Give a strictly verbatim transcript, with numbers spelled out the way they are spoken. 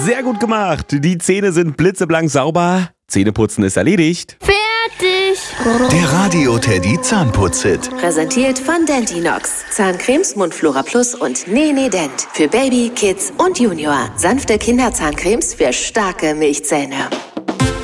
Sehr gut gemacht. Die Zähne sind blitzeblank sauber. Zähneputzen ist erledigt. Fertig. Der Radio Teddy Zahnputz-Hit. Präsentiert von Deltinox. Zahncremes, Mundflora Plus und Nene Dent. Für Baby, Kids und Junior. Sanfte Kinderzahncremes für starke Milchzähne.